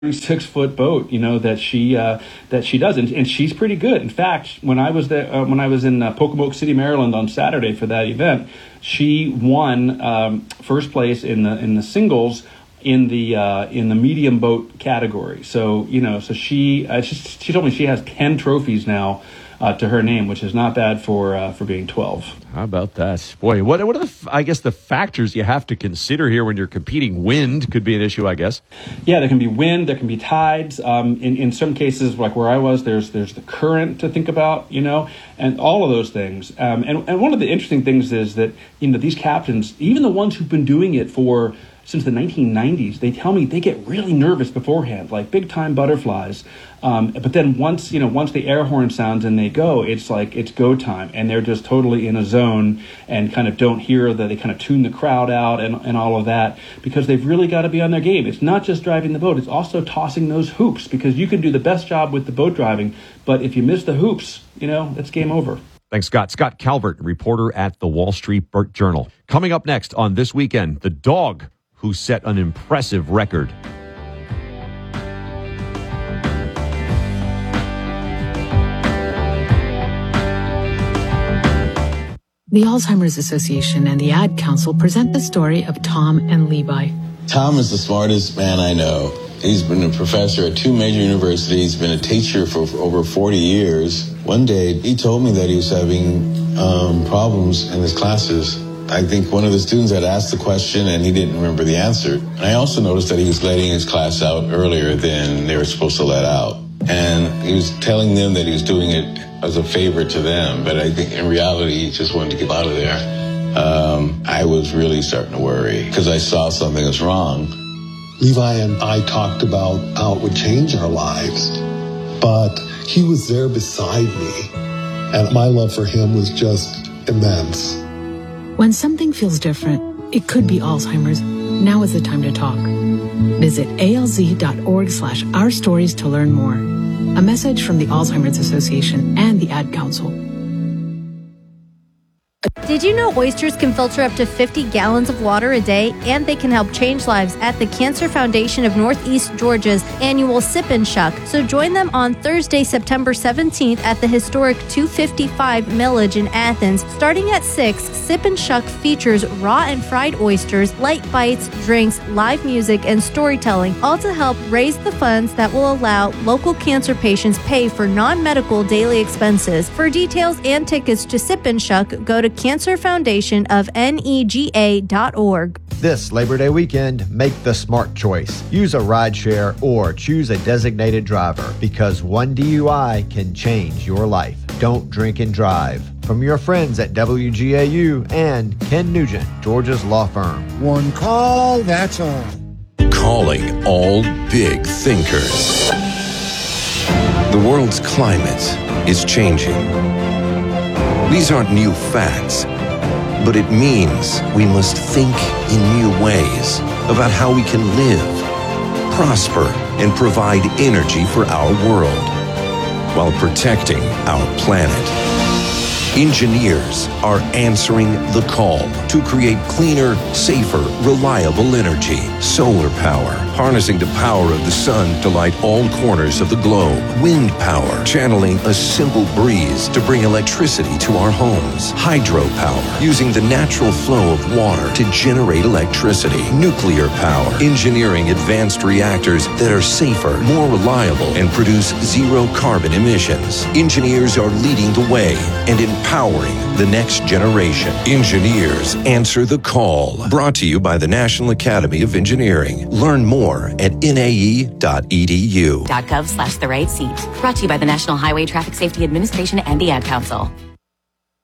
6-foot boat, that she does, and she's pretty good. In fact, when I was there, when I was in Pocomoke City, Maryland, on Saturday for that event, she won first place in the singles in the medium boat category. So so she told me she has 10 trophies now to her name, which is not bad for being 12. How about that? Boy, what are the factors you have to consider here when you're competing? Wind could be an issue, I guess. Yeah, there can be wind, there can be tides. In some cases, like where I was, there's the current to think about, and all of those things. And one of the interesting things is that, these captains, even the ones who've been doing it since the 1990s, they tell me they get really nervous beforehand, like big time butterflies. But then once the air horn sounds and they go, it's like it's go time, and they're just totally in a zone and kind of don't hear that. They kind of tune the crowd out and all of that, because they've really got to be on their game. It's not just driving the boat, it's also tossing those hoops, because you can do the best job with the boat driving, but if you miss the hoops, it's game over. Thanks, Scott. Scott Calvert, reporter at the Wall Street Journal. Coming up next on This Weekend, the dog who set an impressive record. The Alzheimer's Association and the Ad Council present the story of Tom and Levi. Tom is the smartest man I know. He's been a professor at 2 major universities, been a teacher for over 40 years. One day, he told me that he was having problems in his classes. I think one of the students had asked the question and he didn't remember the answer. And I also noticed that he was letting his class out earlier than they were supposed to let out. And he was telling them that he was doing it as a favor to them, but I think in reality he just wanted to get out of there. I was really starting to worry because I saw something was wrong. Levi and I talked about how it would change our lives, but he was there beside me, and my love for him was just immense. When something feels different, it could be Alzheimer's. Now is the time to talk. Visit alz.org/ourstories to learn more. A message from the Alzheimer's Association and the Ad Council. Did you know oysters can filter up to 50 gallons of water a day, and they can help change lives at the Cancer Foundation of Northeast Georgia's annual Sip and Shuck? So join them on Thursday, September 17th at the historic 255 Millage in Athens. Starting at 6, Sip and Shuck features raw and fried oysters, light bites, drinks, live music, and storytelling, all to help raise the funds that will allow local cancer patients pay for non-medical daily expenses. For details and tickets to Sip and Shuck, go to cancerfoundationofnega.org. This Labor Day weekend, make the smart choice. Use a rideshare or choose a designated driver, because one DUI can change your life. Don't drink and drive. From your friends at WGAU and Ken Nugent, Georgia's law firm. One call, that's all. Calling all big thinkers. The world's climate is changing. These aren't new facts, but it means we must think in new ways about how we can live, prosper, and provide energy for our world while protecting our planet. Engineers are answering the call to create cleaner, safer, reliable energy. Solar power, harnessing the power of the sun to light all corners of the globe. Wind power, channeling a simple breeze to bring electricity to our homes. Hydropower, using the natural flow of water to generate electricity. Nuclear power, engineering advanced reactors that are safer, more reliable, and produce zero carbon emissions. Engineers are leading the way and empowering the next generation. Engineers answer the call. Brought to you by the National Academy of Engineering. Learn more at nae.edu. .gov/the right seat. Brought to you by the National Highway Traffic Safety Administration and the Ad Council.